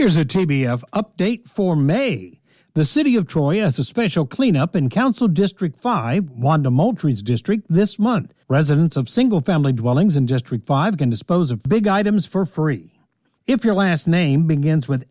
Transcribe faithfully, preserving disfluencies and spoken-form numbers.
Here's a T B F update for May. The City of Troy has a special cleanup in Council District five, Wanda Moultrie's district, this month. Residents of single-family dwellings in District five can dispose of big items for free. If your last name begins with